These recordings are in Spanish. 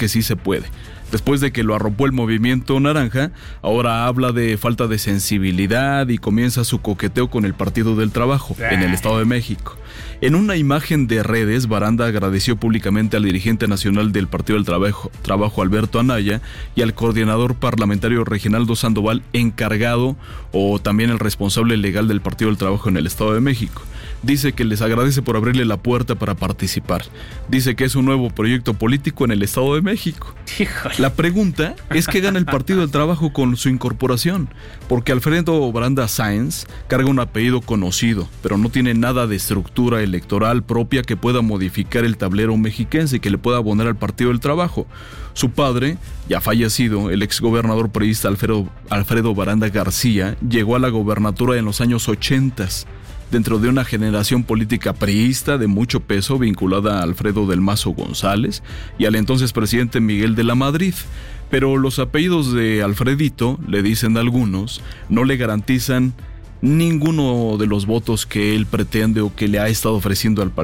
que sí se puede. Después de que lo arropó el movimiento naranja, ahora habla de falta de sensibilidad y comienza su coqueteo con el Partido del Trabajo en el Estado de México. En una imagen de redes, Baranda agradeció públicamente al dirigente nacional del Partido del Trabajo, Alberto Anaya, y al coordinador parlamentario Reginaldo Sandoval, encargado o también el responsable legal del Partido del Trabajo en el Estado de México. Dice que les agradece por abrirle la puerta para participar. Dice que es un nuevo proyecto político en el Estado de México. Híjole. La pregunta es qué gana el Partido del Trabajo con su incorporación, porque Alfredo Baranda Sáenz carga un apellido conocido, pero no tiene nada de estructura electoral propia que pueda modificar el tablero mexiquense y que le pueda abonar al Partido del Trabajo. Su padre, ya fallecido, el exgobernador priista Alfredo Baranda García, llegó a la gobernatura en los años 80, dentro de una generación política priista de mucho peso vinculada a Alfredo del Mazo González y al entonces presidente Miguel de la Madrid. Pero los apellidos de Alfredito, le dicen algunos, no le garantizan ninguno de los votos que él pretende o que le ha estado ofreciendo al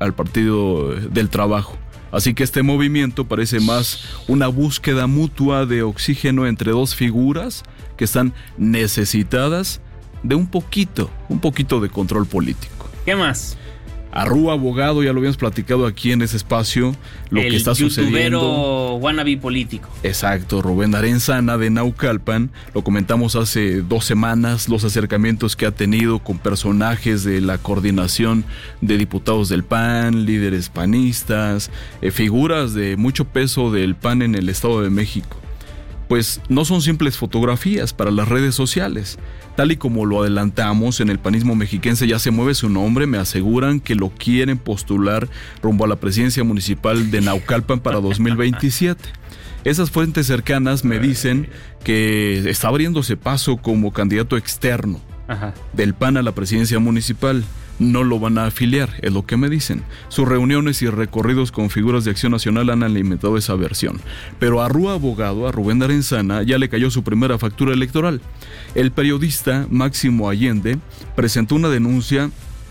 Partido del Trabajo. Así que este movimiento parece más una búsqueda mutua de oxígeno entre dos figuras que están necesitadas de un poquito de control político. ¿Qué más? Arrúa Abogado, ya lo habíamos platicado aquí en ese espacio, lo que está sucediendo. El youtubero wannabe político. Exacto, Rubén Arenzana de Naucalpan, lo comentamos hace 2 semanas, los acercamientos que ha tenido con personajes de la coordinación de diputados del PAN, líderes panistas, figuras de mucho peso del PAN en el Estado de México. Pues no son simples fotografías para las redes sociales. Tal y como lo adelantamos, en el panismo mexiquense ya se mueve su nombre, me aseguran que lo quieren postular rumbo a la presidencia municipal de Naucalpan para 2027. Esas fuentes cercanas me dicen que está abriéndose paso como candidato externo del PAN a la presidencia municipal. No lo van a afiliar, es lo que me dicen. Sus reuniones y recorridos con figuras de Acción Nacional han alimentado esa versión. Pero a Arrúa Abogado, a Rubén Arenzana, ya le cayó su primera factura electoral. El periodista Máximo Allende presentó una denuncia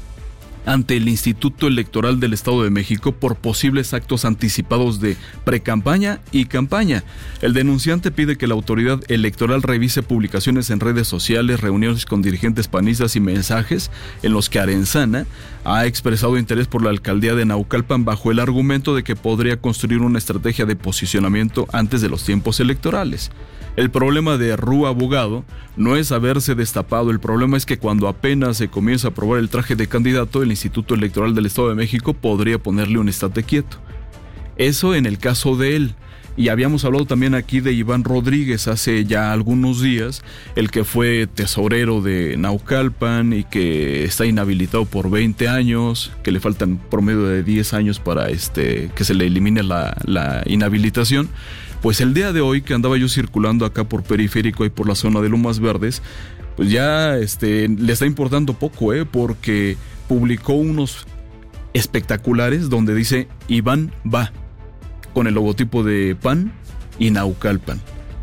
ante el Instituto Electoral del Estado de México por posibles actos anticipados de precampaña y campaña. El denunciante pide que la autoridad electoral revise publicaciones en redes sociales, reuniones con dirigentes panistas y mensajes en los que Arenzana ha expresado interés por la alcaldía de Naucalpan bajo el argumento de que podría construir una estrategia de posicionamiento antes de los tiempos electorales. El problema de Arrúa Abogado no es haberse destapado, el problema es que cuando apenas se comienza a probar el traje de candidato, el Instituto Electoral del Estado de México podría ponerle un estate quieto. Eso en el caso de él. Y habíamos hablado también aquí de Iván Rodríguez hace ya algunos días, el que fue tesorero de Naucalpan y que está inhabilitado por 20 años, que le faltan promedio de 10 años para que se le elimine la inhabilitación. Pues el día de hoy que andaba yo circulando acá por Periférico y por la zona de Lomas Verdes, pues ya le está importando poco, porque publicó unos espectaculares donde dice Iván va, con el logotipo de PAN y Naucalpan.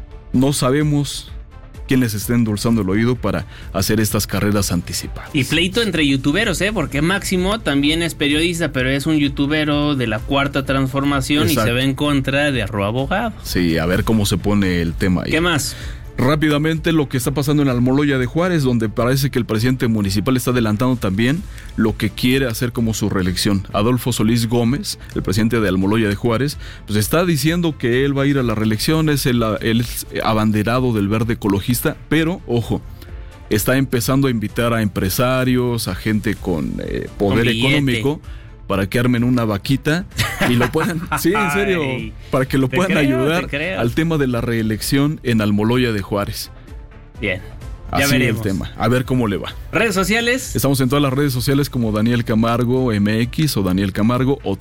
No sabemos quién les está endulzando el oído para hacer estas carreras anticipadas. Y pleito entre youtuberos, porque Máximo también es periodista, pero es un youtubero de la Cuarta Transformación. Exacto. Y se ve en contra de Arrúa Abogado. Sí, a ver cómo se pone el tema ahí. ¿Qué más? Rápidamente lo que está pasando en Almoloya de Juárez, donde parece que el presidente municipal está adelantando también lo que quiere hacer como su reelección. Adolfo Solís Gómez, el presidente de Almoloya de Juárez, pues está diciendo que él va a ir a la reelección, es el abanderado del verde ecologista, pero ojo, está empezando a invitar a empresarios, a gente con poder económico, para que armen una vaquita y lo puedan, sí, en serio, para que lo puedan ayudar al tema de la reelección en Almoloya de Juárez. Bien, ya así veremos el tema, a ver cómo le va. ¿Redes sociales? Estamos en todas las redes sociales como Daniel Camargo MX o Daniel Camargo o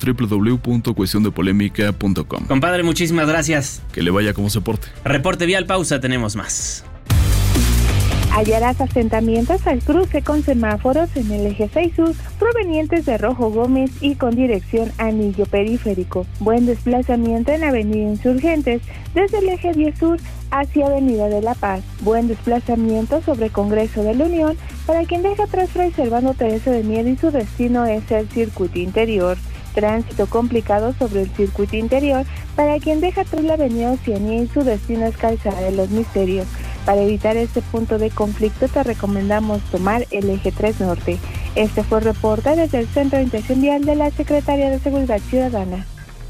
www.cuestiondepolémica.com. Compadre, muchísimas gracias. Que le vaya como se porte. Reporte vial, pausa, tenemos más. Hallarás asentamientos al cruce con semáforos en el eje 6 sur provenientes de Rojo Gómez y con dirección Anillo Periférico. Buen desplazamiento en Avenida Insurgentes desde el eje 10 sur hacia Avenida de la Paz. Buen desplazamiento sobre Congreso de la Unión para quien deja atrás Fray Servando Teresa de Mier y su destino es el circuito interior. Tránsito complicado sobre el circuito interior para quien deja atrás la avenida Oceanía y su destino es Calzada de los Misterios. Para evitar este punto de conflicto te recomendamos tomar el eje 3 Norte. Este fue el reporte desde el Centro de Intención Vial de la Secretaría de Seguridad Ciudadana.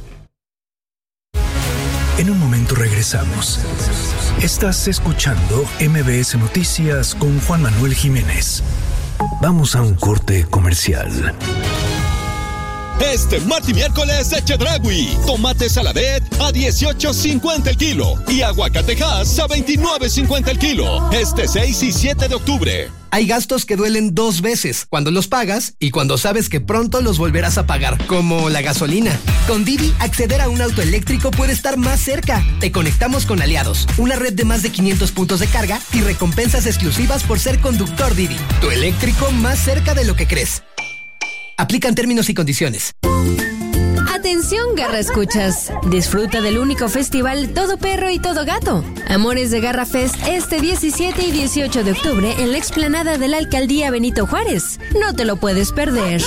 En un momento regresamos. Estás escuchando MBS Noticias con Juan Manuel Jiménez. Vamos a un corte comercial. Este martes y miércoles de Chedraui. Tomate saladet a $18.50 el kilo y aguacatejas a $29.50 el kilo. Este 6 y 7 de octubre. Hay gastos que duelen dos veces, cuando los pagas y cuando sabes que pronto los volverás a pagar, como la gasolina. Con Didi, acceder a un auto eléctrico puede estar más cerca. Te conectamos con aliados, una red de más de 500 puntos de carga y recompensas exclusivas por ser conductor Didi. Tu eléctrico más cerca de lo que crees. Aplican términos y condiciones. Atención, Garra Escuchas. Disfruta del único festival Todo Perro y Todo Gato. Amores de Garra Fest este 17 y 18 de octubre en la explanada de la Alcaldía Benito Juárez. No te lo puedes perder.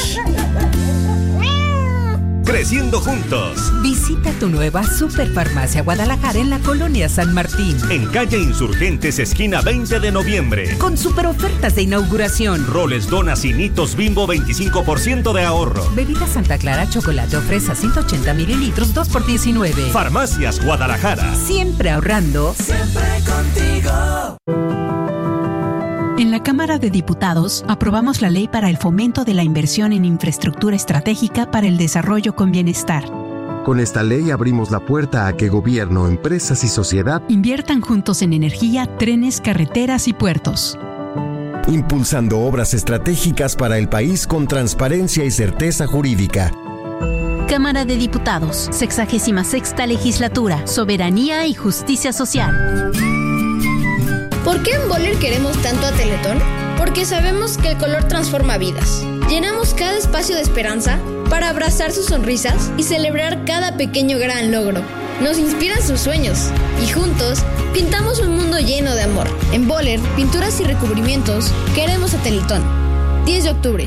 Creciendo juntos. Visita tu nueva Superfarmacia Guadalajara en la colonia San Martín. En calle Insurgentes, esquina 20 de noviembre. Con super ofertas de inauguración. Roles, donas y nitos Bimbo 25% de ahorro. Bebida Santa Clara, chocolate o fresa 180 mililitros, 2 por $19. Farmacias Guadalajara. Siempre ahorrando. Siempre contigo. En la Cámara de Diputados aprobamos la Ley para el Fomento de la Inversión en Infraestructura Estratégica para el Desarrollo con Bienestar. Con esta ley abrimos la puerta a que gobierno, empresas y sociedad inviertan juntos en energía, trenes, carreteras y puertos. Impulsando obras estratégicas para el país con transparencia y certeza jurídica. Cámara de Diputados, 66ª Legislatura, Soberanía y Justicia Social. ¿Por qué en Boller queremos tanto a Teletón? Porque sabemos que el color transforma vidas. Llenamos cada espacio de esperanza para abrazar sus sonrisas y celebrar cada pequeño gran logro. Nos inspiran sus sueños y juntos pintamos un mundo lleno de amor. En Boller, pinturas y recubrimientos, queremos a Teletón. 10 de octubre.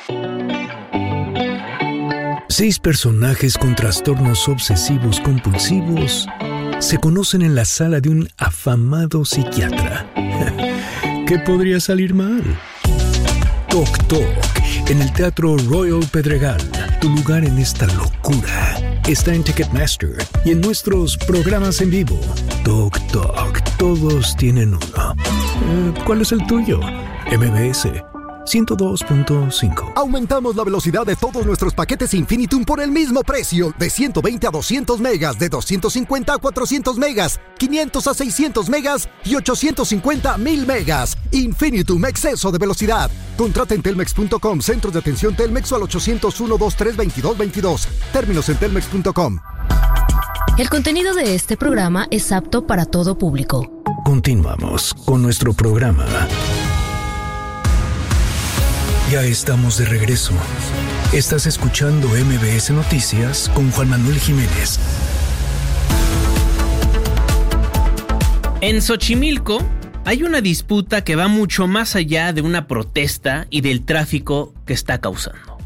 6 personajes con trastornos obsesivos compulsivos se conocen en la sala de un afamado psiquiatra. ¿Qué podría salir mal? Toc Toc, en el Teatro Royal Pedregal. Tu lugar en esta locura está en Ticketmaster y en nuestros programas en vivo. Toc Toc, todos tienen uno. ¿Cuál es el tuyo? MBS 102.5. Aumentamos la velocidad de todos nuestros paquetes Infinitum por el mismo precio. De 120 a 200 megas, de 250 a 400 megas, 500 a 600 megas y 850 a 1000 megas. Infinitum, exceso de velocidad. Contrata en telmex.com, centros de atención Telmex o al 801-232222. Términos en telmex.com. El contenido de este programa es apto para todo público. Continuamos con nuestro programa. Ya estamos de regreso. Estás escuchando MBS Noticias con Juan Manuel Jiménez. En Xochimilco hay una disputa que va mucho más allá de una protesta y del tráfico que está causando.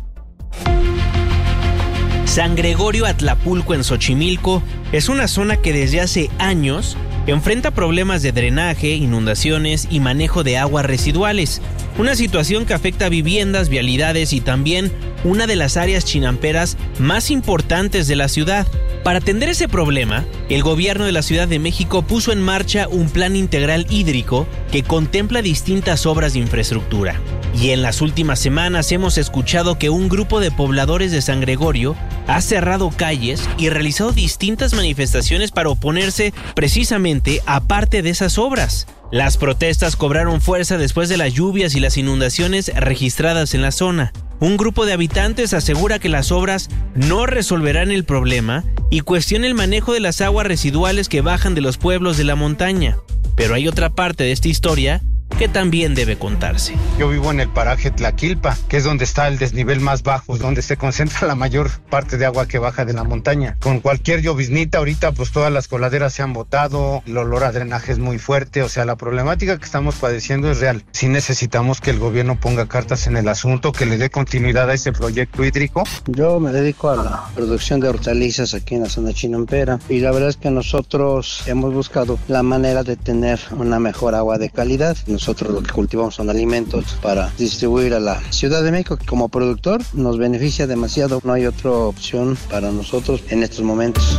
San Gregorio Atlapulco en Xochimilco es una zona que desde hace años enfrenta problemas de drenaje, inundaciones y manejo de aguas residuales, una situación que afecta a viviendas, vialidades y también una de las áreas chinamperas más importantes de la ciudad. Para atender ese problema, el gobierno de la Ciudad de México puso en marcha un plan integral hídrico que contempla distintas obras de infraestructura. Y en las últimas semanas hemos escuchado que un grupo de pobladores de San Gregorio ha cerrado calles y realizado distintas manifestaciones para oponerse precisamente a parte de esas obras. Las protestas cobraron fuerza después de las lluvias y las inundaciones registradas en la zona. Un grupo de habitantes asegura que las obras no resolverán el problema y cuestiona el manejo de las aguas residuales que bajan de los pueblos de la montaña. Pero hay otra parte de esta historia que también debe contarse. Yo vivo en el paraje Tlaquilpa, que es donde está el desnivel más bajo, donde se concentra la mayor parte de agua que baja de la montaña. Con cualquier lloviznita ahorita pues todas las coladeras se han botado, el olor a drenaje es muy fuerte, o sea, la problemática que estamos padeciendo es real. Sí necesitamos que el gobierno ponga cartas en el asunto, que le dé continuidad a ese proyecto hídrico. Yo me dedico a la producción de hortalizas aquí en la zona chinampera y la verdad es que nosotros hemos buscado la manera de tener una mejor agua de calidad. Nosotros lo que cultivamos son alimentos para distribuir a la Ciudad de México, que como productor nos beneficia demasiado. No hay otra opción para nosotros en estos momentos.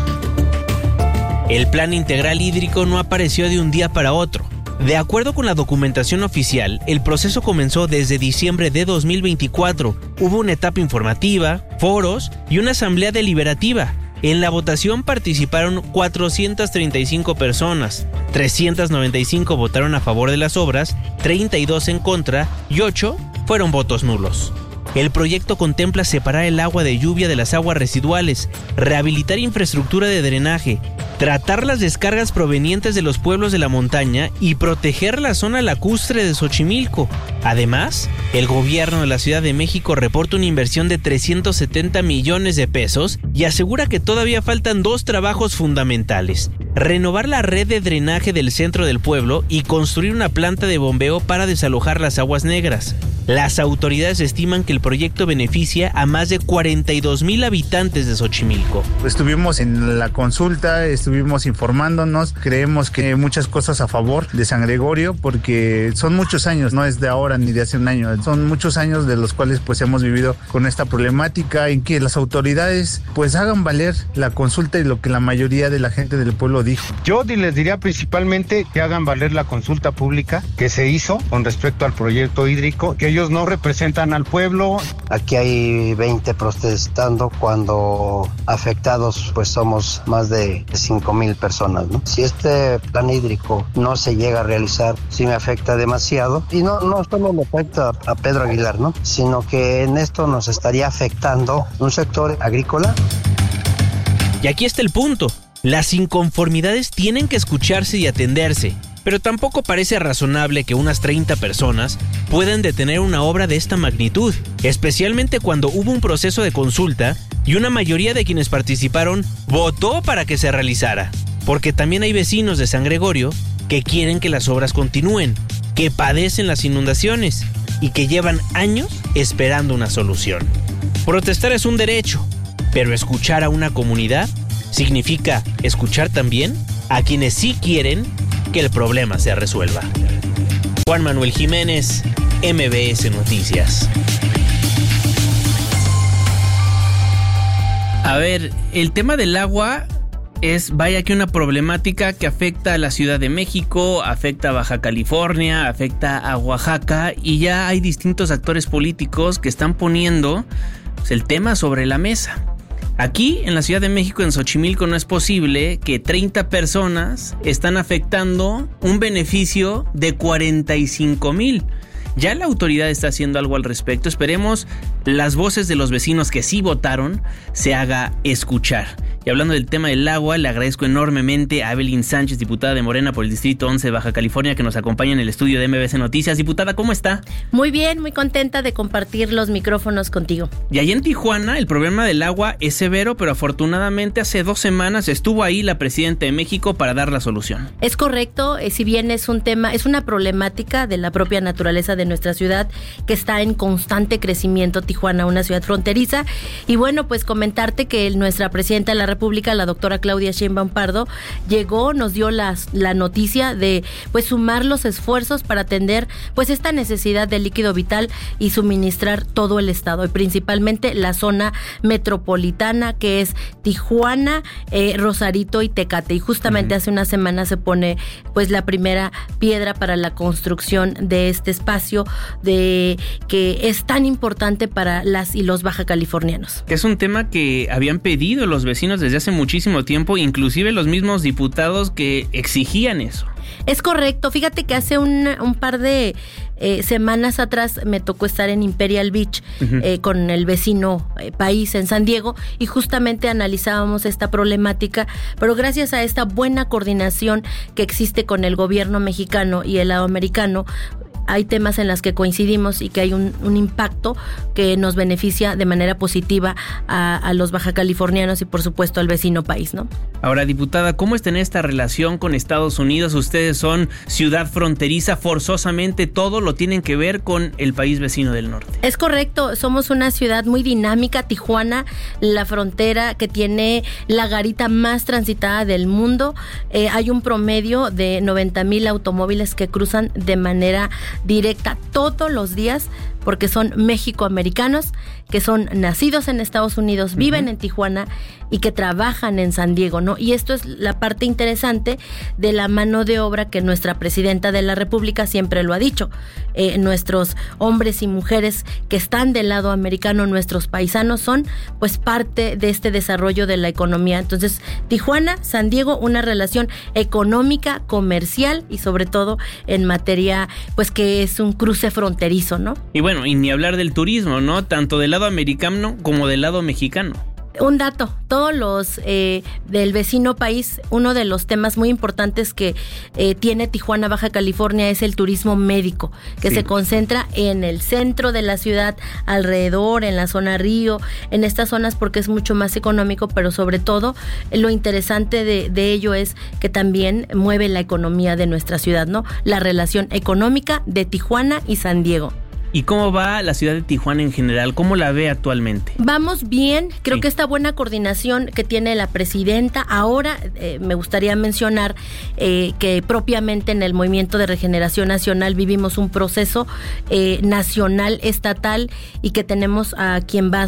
El Plan Integral Hídrico no apareció de un día para otro. De acuerdo con la documentación oficial, el proceso comenzó desde diciembre de 2024. Hubo una etapa informativa, foros y una asamblea deliberativa. En la votación participaron 435 personas, 395 votaron a favor de las obras, 32 en contra y 8 fueron votos nulos. El proyecto contempla separar el agua de lluvia de las aguas residuales, rehabilitar infraestructura de drenaje, tratar las descargas provenientes de los pueblos de la montaña y proteger la zona lacustre de Xochimilco. Además, el gobierno de la Ciudad de México reporta una inversión de 370 millones de pesos y asegura que todavía faltan 2 trabajos fundamentales: renovar la red de drenaje del centro del pueblo y construir una planta de bombeo para desalojar las aguas negras. Las autoridades estiman que el proyecto beneficia a más de 42,000 habitantes de Xochimilco. Estuvimos en la consulta, estuvimos informándonos, creemos que hay muchas cosas a favor de San Gregorio porque son muchos años, no es de ahora ni de hace un año, son muchos años de los cuales pues hemos vivido con esta problemática en que las autoridades pues hagan valer la consulta y lo que la mayoría de la gente del pueblo dijo. Yo les diría principalmente que hagan valer la consulta pública que se hizo con respecto al proyecto hídrico, que ellos no representan al pueblo. Aquí hay 20 protestando cuando afectados pues somos más de 5,000 personas, ¿no? Si este plan hídrico no se llega a realizar, sí me afecta demasiado y no solo le afecta a Pedro Aguilar, ¿no? Sino que en esto nos estaría afectando un sector agrícola. Y aquí está el punto. Las inconformidades tienen que escucharse y atenderse. Pero tampoco parece razonable que unas 30 personas puedan detener una obra de esta magnitud, especialmente cuando hubo un proceso de consulta y una mayoría de quienes participaron votó para que se realizara. Porque también hay vecinos de San Gregorio que quieren que las obras continúen, que padecen las inundaciones y que llevan años esperando una solución. Protestar es un derecho, pero escuchar a una comunidad significa escuchar también a quienes sí quieren que el problema se resuelva. Juan Manuel Jiménez, MBS Noticias. A ver, el tema del agua es, vaya que una problemática que afecta a la Ciudad de México, afecta a Baja California, afecta a Oaxaca y ya hay distintos actores políticos que están poniendo pues, el tema sobre la mesa. Aquí, en la Ciudad de México, en Xochimilco, no es posible que 30 personas están afectando un beneficio de 45,000. Ya la autoridad está haciendo algo al respecto. Esperemos las voces de los vecinos que sí votaron se haga escuchar. Y hablando del tema del agua, le agradezco enormemente a Evelyn Sánchez, diputada de Morena por el Distrito 11 de Baja California, que nos acompaña en el estudio de MBS Noticias. Diputada, ¿cómo está? Muy bien, muy contenta de compartir los micrófonos contigo. Y allá en Tijuana el problema del agua es severo, pero afortunadamente hace 2 semanas estuvo ahí la presidenta de México para dar la solución. Es correcto, si bien es un tema, es una problemática de la propia naturaleza de nuestra ciudad que está en constante crecimiento. Tijuana, una ciudad fronteriza. Y bueno, pues comentarte que nuestra presidenta de la República, la doctora Claudia Sheinbaum Pardo, llegó, nos dio la noticia de pues sumar los esfuerzos para atender pues esta necesidad de líquido vital y suministrar todo el estado y principalmente la zona metropolitana que es Tijuana, Rosarito y Tecate. Y justamente hace una semana se pone pues la primera piedra para la construcción de este espacio que es tan importante para las y los baja californianos. Es un tema que habían pedido los vecinos desde hace muchísimo tiempo, inclusive los mismos diputados que exigían eso. Es correcto, fíjate que hace un par de semanas atrás me tocó estar en Imperial Beach con el vecino país en San Diego y justamente analizábamos esta problemática, pero gracias a esta buena coordinación que existe con el gobierno mexicano y el lado americano, hay temas en los que coincidimos y que hay un impacto que nos beneficia de manera positiva a los baja californianos y por supuesto al vecino país, ¿no? Ahora, diputada, ¿cómo es tener esta relación con Estados Unidos? Ustedes son ciudad fronteriza, forzosamente todo lo tienen que ver con el país vecino del norte. Es correcto, somos una ciudad muy dinámica, Tijuana, la frontera que tiene la garita más transitada del mundo. Hay un promedio de 90,000 automóviles que cruzan de manera directa todos los días, porque son mexicoamericanos que son nacidos en Estados Unidos, viven en Tijuana y que trabajan en San Diego, ¿no? Y esto es la parte interesante de la mano de obra que nuestra presidenta de la República siempre lo ha dicho. Nuestros hombres y mujeres que están del lado americano, nuestros paisanos, son pues parte de este desarrollo de la economía. Entonces, Tijuana, San Diego, una relación económica, comercial y sobre todo en materia, pues que es un cruce fronterizo, ¿no? Y bueno, y ni hablar del turismo, ¿no? Tanto del lado americano como del lado mexicano. Un dato, todos los del vecino país, uno de los temas muy importantes que tiene Tijuana, Baja California, es el turismo médico, que se concentra en el centro de la ciudad, alrededor, en la zona Río, en estas zonas porque es mucho más económico, pero sobre todo lo interesante de ello es que también mueve la economía de nuestra ciudad, ¿no? La relación económica de Tijuana y San Diego. ¿Y cómo va la ciudad de Tijuana en general? ¿Cómo la ve actualmente? Vamos bien, creo que esta buena coordinación que tiene la presidenta. Ahora me gustaría mencionar que propiamente en el Movimiento de Regeneración Nacional vivimos un proceso nacional, estatal, y que tenemos a quien va a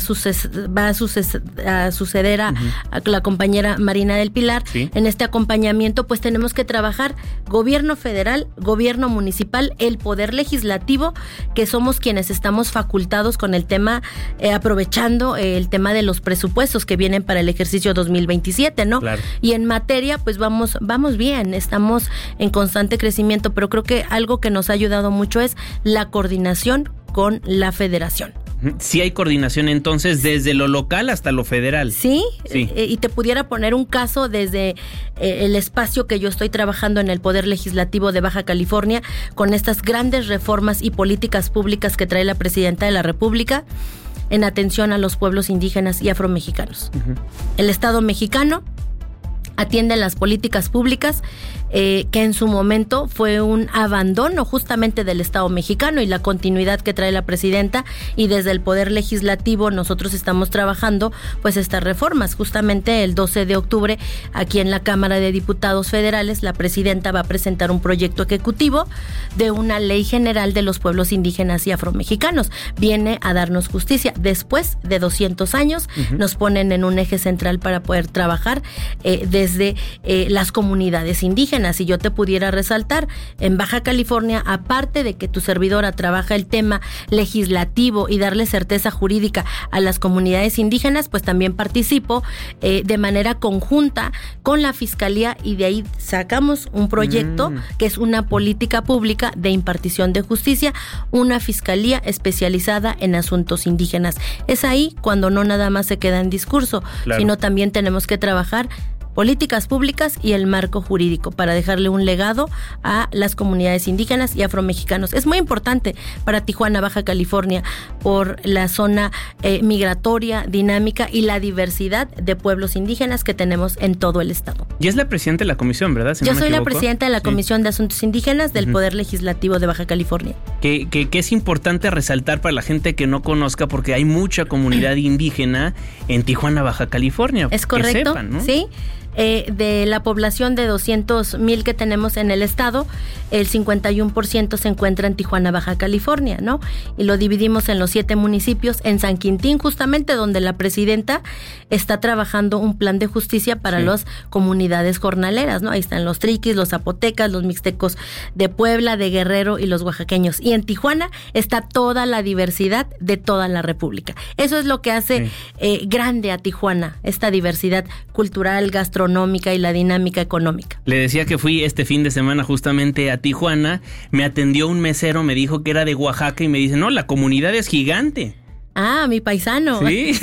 suceder a la compañera Marina del Pilar. Sí. En este acompañamiento pues tenemos que trabajar gobierno federal, gobierno municipal, el poder legislativo, que somos quienes estamos facultados con el tema, aprovechando el tema de los presupuestos que vienen para el ejercicio 2027, ¿no? Claro. Y en materia, pues vamos bien, estamos en constante crecimiento, pero creo que algo que nos ha ayudado mucho es la coordinación con la federación. Sí hay coordinación entonces desde lo local hasta lo federal. Sí. Y te pudiera poner un caso desde el espacio que yo estoy trabajando en el Poder Legislativo de Baja California con estas grandes reformas y políticas públicas que trae la Presidenta de la República en atención a los pueblos indígenas y afromexicanos. El Estado mexicano atiende las políticas públicas que en su momento fue un abandono justamente del Estado mexicano y la continuidad que trae la presidenta, y desde el Poder Legislativo nosotros estamos trabajando pues estas reformas. Justamente el 12 de octubre aquí en la Cámara de Diputados Federales la presidenta va a presentar un proyecto ejecutivo de una ley general de los pueblos indígenas y afromexicanos. Viene a darnos justicia. Después de 200 años nos ponen en un eje central para poder trabajar desde las comunidades indígenas. Si yo te pudiera resaltar, en Baja California, aparte de que tu servidora trabaja el tema legislativo y darle certeza jurídica a las comunidades indígenas, pues también participo de manera conjunta con la Fiscalía, y de ahí sacamos un proyecto que es una política pública de impartición de justicia, una fiscalía especializada en asuntos indígenas. Es ahí cuando no nada más se queda en discurso, sino también tenemos que trabajar políticas públicas y el marco jurídico para dejarle un legado a las comunidades indígenas y afromexicanos. Es muy importante para Tijuana, Baja California, por la zona migratoria, dinámica y la diversidad de pueblos indígenas que tenemos en todo el estado. Y es la presidenta de la comisión, ¿verdad? Yo soy la presidenta de la Comisión de Asuntos Indígenas del Poder Legislativo de Baja California. Que es importante resaltar para la gente que no conozca, porque hay mucha comunidad indígena en Tijuana, Baja California. Es correcto, que sepan, ¿no? Sí. De la población de 200,000 que tenemos en el estado, el 51% se encuentra en Tijuana, Baja California, ¿no? Y lo dividimos en los 7 municipios, en San Quintín, justamente donde la presidenta está trabajando un plan de justicia para las comunidades jornaleras, ¿no? Ahí están los triquis, los zapotecas, los mixtecos de Puebla, de Guerrero y los oaxaqueños. Y en Tijuana está toda la diversidad de toda la República. Eso es lo que hace grande a Tijuana, esta diversidad cultural, gastronómica y la dinámica económica. Le decía que fui este fin de semana justamente a Tijuana, me atendió un mesero, me dijo que era de Oaxaca y me dice, no, la comunidad es gigante. Ah, mi paisano. Sí.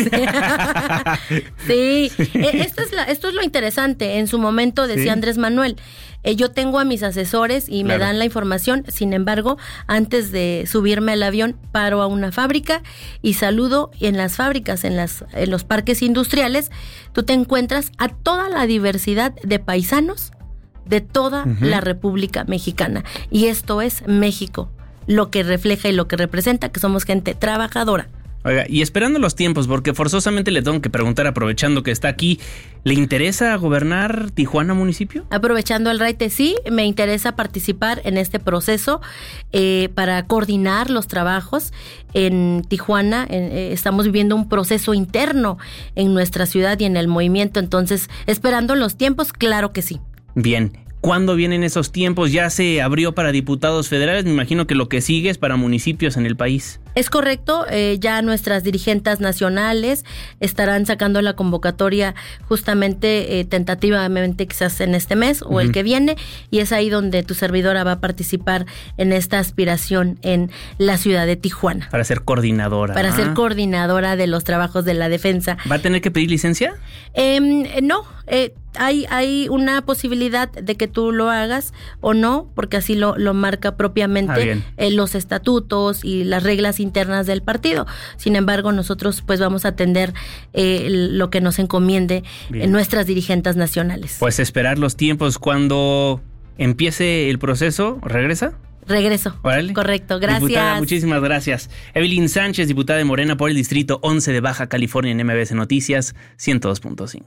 Sí. Esto es lo interesante. En su momento decía Andrés Manuel, yo tengo a mis asesores y me dan la información. Sin embargo, antes de subirme al avión, paro a una fábrica y saludo. En las fábricas, en los parques industriales, tú te encuentras a toda la diversidad de paisanos de toda la República Mexicana. Y esto es México, lo que refleja y lo que representa que somos gente trabajadora. Oiga, y esperando los tiempos, porque forzosamente le tengo que preguntar, aprovechando que está aquí, ¿le interesa gobernar Tijuana municipio? Aprovechando el raite, sí, me interesa participar en este proceso para coordinar los trabajos en Tijuana. Estamos viviendo un proceso interno en nuestra ciudad y en el movimiento, entonces, esperando los tiempos, claro que sí. Bien. ¿Cuándo vienen esos tiempos? Ya se abrió para diputados federales, me imagino que lo que sigue es para municipios en el país. Es correcto, ya nuestras dirigentes nacionales estarán sacando la convocatoria justamente tentativamente quizás en este mes o el que viene, y es ahí donde tu servidora va a participar en esta aspiración en la ciudad de Tijuana. Para ser coordinadora. Para ser coordinadora de los trabajos de la defensa. ¿Va a tener que pedir licencia? No, hay una posibilidad de que tú lo hagas o no, porque así lo marca propiamente los estatutos y las reglas internas del partido. Sin embargo, nosotros pues vamos a atender lo que nos encomiende nuestras dirigentes nacionales. Pues esperar los tiempos. Cuando empiece el proceso, ¿regresa? Regreso. Órale. Correcto, gracias. Diputada, muchísimas gracias. Evelyn Sánchez, diputada de Morena por el Distrito 11 de Baja California en MBS Noticias 102.5.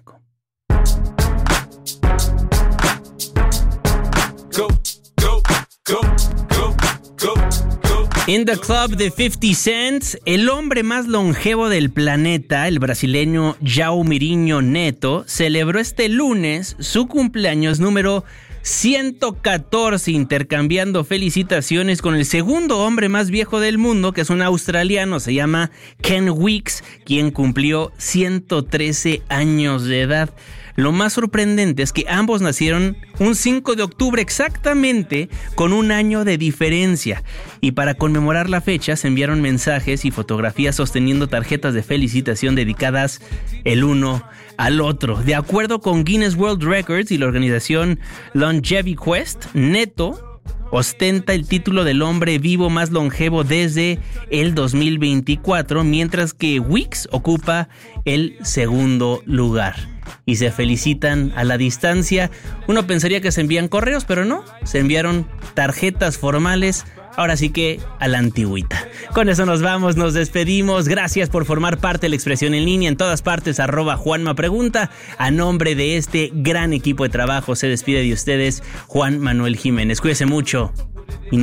Go, go, go, go, go, go. In the Club de 50 Cent, el hombre más longevo del planeta, el brasileño Jaumirinho Neto, celebró este lunes su cumpleaños número 114, intercambiando felicitaciones con el segundo hombre más viejo del mundo, que es un australiano, se llama Ken Weeks, quien cumplió 113 años de edad. Lo más sorprendente es que ambos nacieron un 5 de octubre exactamente, con un año de diferencia. Y para conmemorar la fecha se enviaron mensajes y fotografías sosteniendo tarjetas de felicitación dedicadas el uno al otro. De acuerdo con Guinness World Records y la organización Longevity Quest, Neto ostenta el título del hombre vivo más longevo desde el 2024, mientras que Weeks ocupa el segundo lugar. Y se felicitan a la distancia. Uno pensaría que se envían correos, pero no, se enviaron tarjetas formales, ahora sí que a la antigüita. Con eso nos vamos, nos despedimos. Gracias por formar parte de la Expresión en Línea en todas partes, @JuanmaPregunta. A nombre de este gran equipo de trabajo se despide de ustedes Juan Manuel Jiménez. Cuídense mucho.